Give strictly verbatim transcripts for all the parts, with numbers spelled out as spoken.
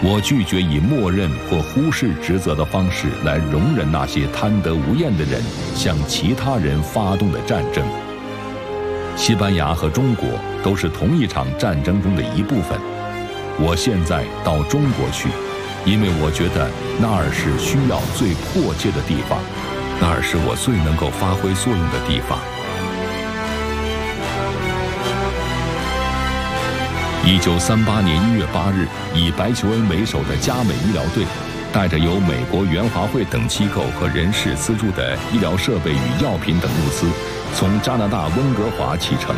我拒绝以默认或忽视职责的方式来容忍那些贪得无厌的人向其他人发动的战争。西班牙和中国都是同一场战争中的一部分。我现在到中国去，因为我觉得那儿是需要最迫切的地方，那儿是我最能够发挥作用的地方。一九三八年一月八日，以白求恩为首的嘉美医疗队，带着由美国援华会等机构和人士资助的医疗设备与药品等物资，从加拿大温哥华启程。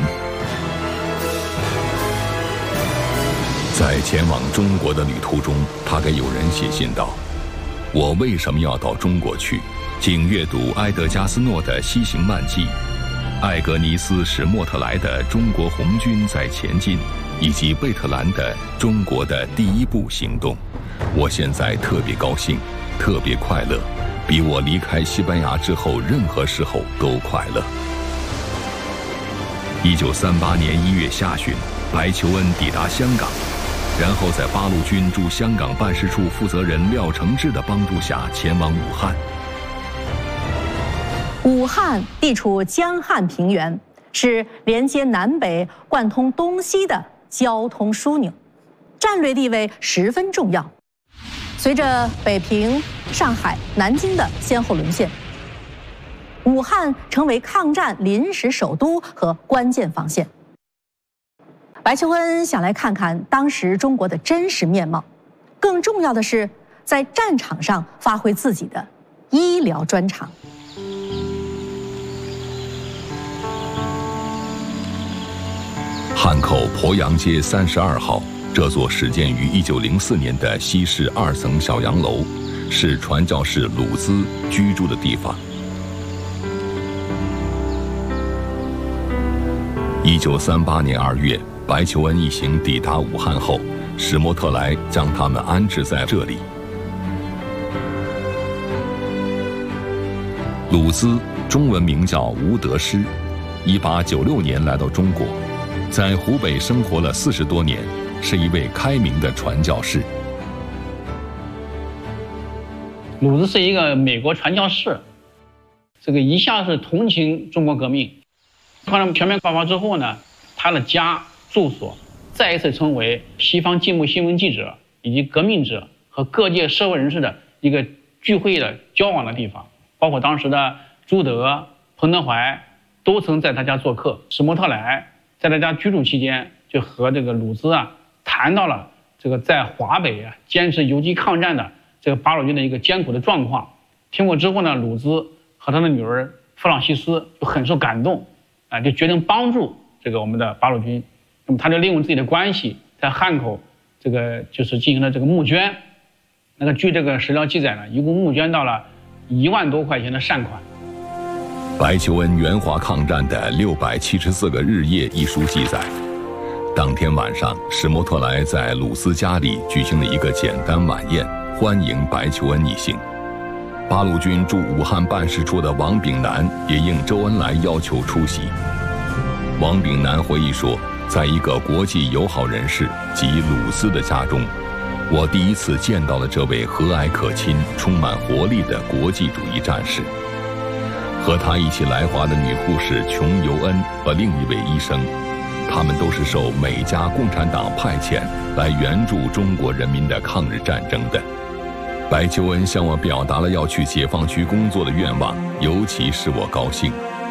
在前往中国的旅途中，他给友人写信道：“我为什么要到中国去？请阅读埃德加斯诺的《西行漫记》，艾格尼斯·史莫特莱的《中国红军在前进》。”以及贝特兰的《中国的第一步行动》，我现在特别高兴，特别快乐，比我离开西班牙之后任何时候都快乐。一九三八年一月下旬，白求恩抵达香港，然后在八路军驻香港办事处负责人廖承志的帮助下前往武汉。 武汉地处江汉平原，是连接南北、贯通东西的交通枢纽，战略地位十分重要。随着北平、上海、南京的先后沦陷，武汉成为抗战临时首都和关键防线。白求恩想来看看当时中国的真实面貌，更重要的是在战场上发挥自己的医疗专长。 汉口鄱阳街三十二号，这座始建于一九零四年的西式二层小洋楼，是传教士鲁兹居住的地方。一九三八年二月，白求恩一行抵达武汉后，史莫特莱将他们安置在这里。鲁兹中文名叫吴德师，一八九六年来到中国。在湖北生活了四十多年，是一位开明的传教士。 鲁兹是一个美国传教士，这个一向是同情中国革命。抗战全面爆发之后呢，他的家住所再一次成为西方进步新闻记者以及革命者和各界社会人士的一个聚会的交往的地方，包括当时的朱德、彭德怀都曾在他家做客。史莫特莱在他家居住期间，就和这个鲁兹啊谈到了这个在华北啊坚持游击抗战的这个八路军的一个艰苦的状况。听过之后呢，鲁兹和他的女儿弗朗西斯就很受感动，啊，就决定帮助这个我们的八路军。那么他就利用自己的关系，在汉口这个就是进行了这个募捐。那个据这个史料记载呢，一共募捐到了一万多块钱的善款。 白求恩援华抗战的六百七十四个日夜一书记载，当天晚上，史莫特莱在鲁兹家里举行了一个简单晚宴，欢迎白求恩一行。八路军驻武汉办事处的王炳南也应周恩来要求出席。王炳南回忆说，在一个国际友好人士及鲁兹的家中，我第一次见到了这位和蔼可亲、充满活力的国际主义战士。和他一起来华的女护士琼尤恩和另一位医生，他们都是受美加共产党派遣来援助中国人民的抗日战争的。白求恩向我表达了要去解放区工作的愿望，尤其使我高兴。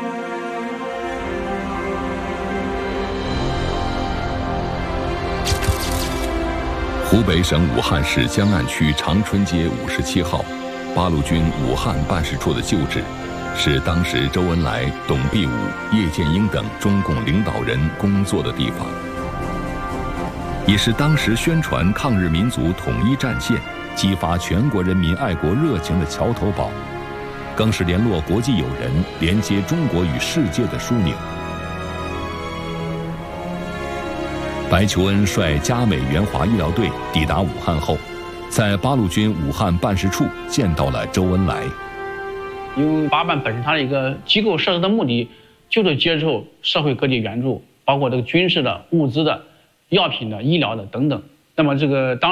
湖北省武汉市江岸区长春街五十七号，八路军武汉办事处的旧址，是当时周恩来、董必武、叶剑英等中共领导人工作的地方，也是当时宣传抗日民族统一战线、激发全国人民爱国热情的桥头堡，更是联络国际友人、连接中国与世界的枢纽。白求恩率嘉美援华医疗队抵达武汉后，在八路军武汉办事处见到了周恩来。 因为八办本身它的一个机构设置的目的，就是接受社会各界援助，包括这个军事的、物资的、药品的、医疗的等等。那么这个当